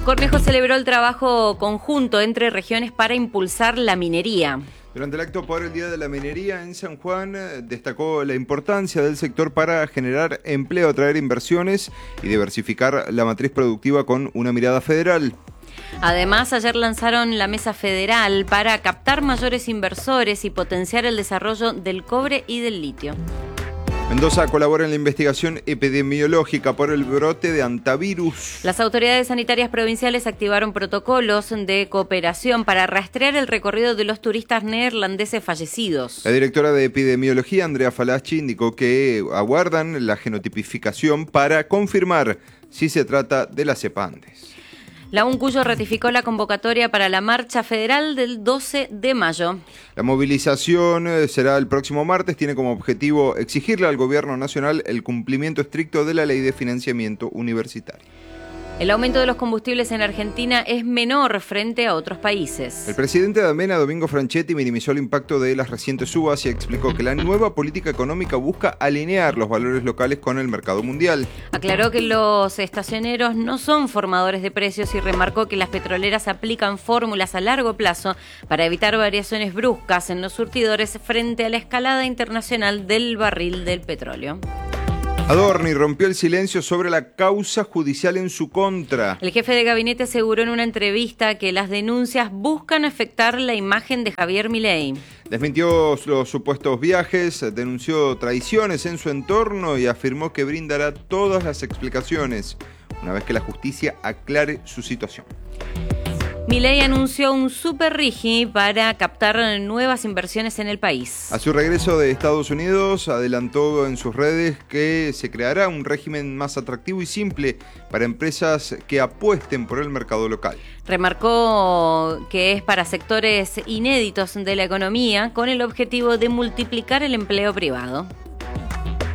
Cornejo celebró el trabajo conjunto entre regiones para impulsar la minería. Durante el acto por el Día de la Minería en San Juan, destacó la importancia del sector para generar empleo, atraer inversiones y diversificar la matriz productiva con una mirada federal. Además, ayer lanzaron la Mesa Federal para captar mayores inversores y potenciar el desarrollo del cobre y del litio. Mendoza colabora en la investigación epidemiológica por el brote de hantavirus. Las autoridades sanitarias provinciales activaron protocolos de cooperación para rastrear el recorrido de los turistas neerlandeses fallecidos. La directora de epidemiología, Andrea Falacci, indicó que aguardan la genotipificación para confirmar si se trata de la cepa Andes. La UNCUYO ratificó la convocatoria para la marcha federal del 12 de mayo. La movilización será el próximo martes. Tiene como objetivo exigirle al gobierno nacional el cumplimiento estricto de la ley de financiamiento universitario. El aumento de los combustibles en Argentina es menor frente a otros países. El presidente de AMENA, Domingo Franchetti, minimizó el impacto de las recientes subas y explicó que la nueva política económica busca alinear los valores locales con el mercado mundial. Aclaró que los estacioneros no son formadores de precios y remarcó que las petroleras aplican fórmulas a largo plazo para evitar variaciones bruscas en los surtidores frente a la escalada internacional del barril del petróleo. Adorni rompió el silencio sobre la causa judicial en su contra. El jefe de gabinete aseguró en una entrevista que las denuncias buscan afectar la imagen de Javier Milei. Desmintió los supuestos viajes, denunció traiciones en su entorno y afirmó que brindará todas las explicaciones una vez que la justicia aclare su situación. Milei anunció un super rigi para captar nuevas inversiones en el país. A su regreso de Estados Unidos, adelantó en sus redes que se creará un régimen más atractivo y simple para empresas que apuesten por el mercado local. Remarcó que es para sectores inéditos de la economía con el objetivo de multiplicar el empleo privado.